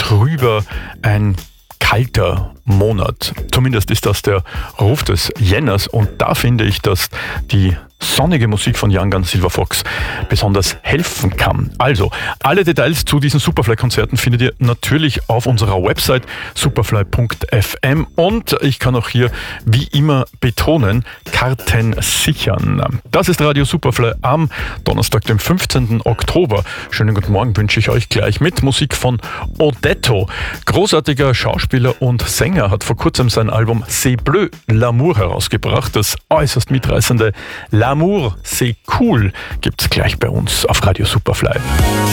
trüber, ein kalter Monat. Zumindest ist das der Ruf des Jänners und da finde ich, dass die sonnige Musik von Young Gun Silver Fox besonders helfen kann. Also, alle Details zu diesen Superfly-Konzerten findet ihr natürlich auf unserer Website superfly.fm und ich kann auch hier wie immer betonen, Karten sichern. Das ist Radio Superfly am Donnerstag, dem 15. Oktober. Schönen guten Morgen wünsche ich euch gleich mit Musik von Odetto. Großartiger Schauspieler und Sänger hat vor kurzem sein Album C'est Bleu, L'Amour herausgebracht. Das äußerst mitreißende L'Amour, c'est cool gibt's gleich bei uns auf Radio Superfly.